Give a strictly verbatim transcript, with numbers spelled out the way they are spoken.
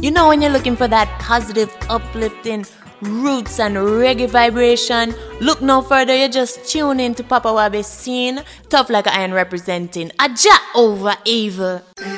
You know, when you're looking for that positive, uplifting roots and reggae vibration, look no further, you just tune in to Papa Wabi Scene, Tough Like Iron representing Aja over evil.